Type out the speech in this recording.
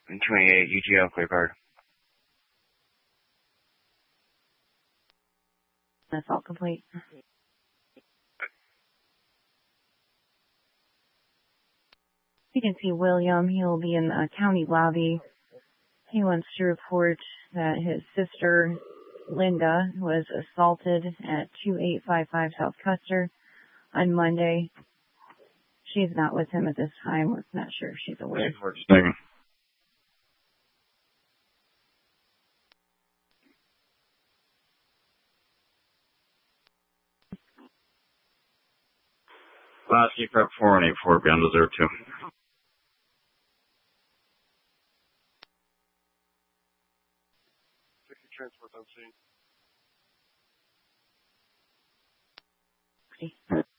28 UGL clear card. That's all complete. You can see William. He'll be in the county lobby. He wants to report that his sister, Linda, was assaulted at 2855 South Custer on Monday. She's not with him at this time. We're not sure if she's aware. Last key prep 4 and 84 beyond 02. Transport on scene.